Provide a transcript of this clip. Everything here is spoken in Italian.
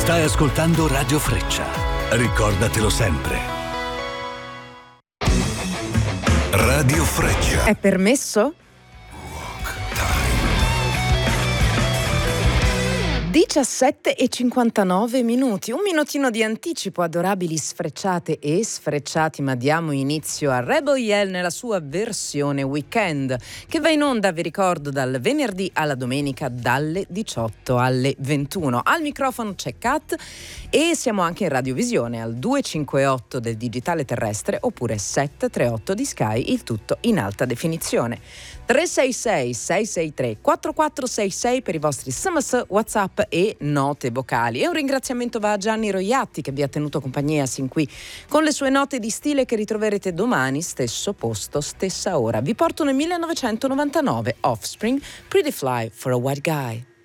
Stai ascoltando Radio Freccia. Ricordatelo sempre. Radio Freccia. È permesso? 17:59. Un minutino di anticipo, adorabili sfrecciate e sfrecciati, ma diamo inizio a Rebel Yell nella sua versione weekend, che va in onda, vi ricordo, dal venerdì alla domenica dalle 18 alle 21. Al microfono c'è Kat e siamo anche in radiovisione al 258 del digitale terrestre oppure 738 di Sky, il tutto in alta definizione. 366 663 4466 per i vostri SMS, WhatsApp e note vocali. E un ringraziamento va a Gianni Roiatti, che vi ha tenuto compagnia sin qui con le sue note di stile, che ritroverete domani, stesso posto, stessa ora. Vi porto nel 1999, Offspring, Pretty Fly for a White Guy.